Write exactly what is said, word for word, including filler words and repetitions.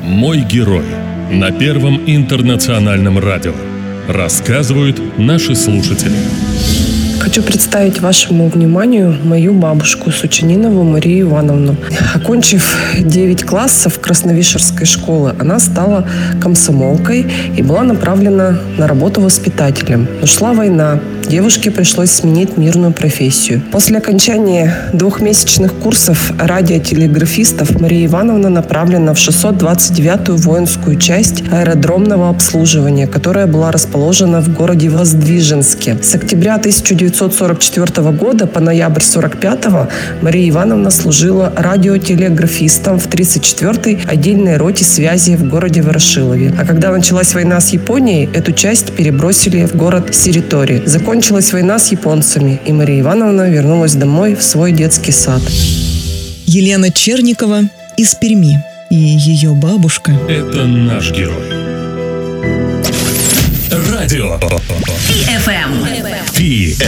Мой герой на Первом интернациональном радио. Рассказывают наши слушатели. Хочу представить вашему вниманию мою бабушку Сученинову Марию Ивановну. Окончив девять классов Красновишерской школы, она стала комсомолкой и была направлена на работу воспитателем. Но шла война. Девушке пришлось сменить мирную профессию. После окончания двухмесячных курсов радиотелеграфистов Мария Ивановна направлена в шестьсот двадцать девятую воинскую часть аэродромного обслуживания, которая была расположена в городе Воздвиженске. С октября тысяча девятьсот сорок четвёртого года по ноябрь сорок пятого Мария Ивановна служила радиотелеграфистом в тридцать четвёртой отдельной роте связи в городе Ворошилове. А когда началась война с Японией, эту часть перебросили в город Сиритори. Закончилась война с японцами, и Мария Ивановна вернулась домой в свой детский сад. Елена Черникова из Перми и ее бабушка. Это наш герой. Радио. Пи эф эм. Пи